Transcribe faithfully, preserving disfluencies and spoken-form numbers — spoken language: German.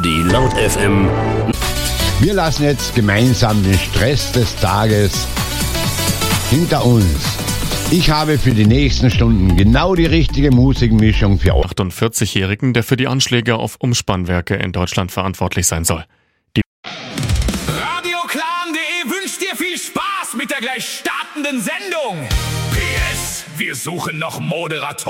Die Laut F M. Wir lassen jetzt gemeinsam den Stress des Tages hinter uns. Ich habe für die nächsten Stunden genau die richtige Musikmischung für euch. achtundvierzigjährigen, der für die Anschläge auf Umspannwerke in Deutschland verantwortlich sein soll. Die Radioklan punkt de wünscht dir viel Spaß mit der gleich startenden Sendung. P S. Wir suchen noch Moderatoren.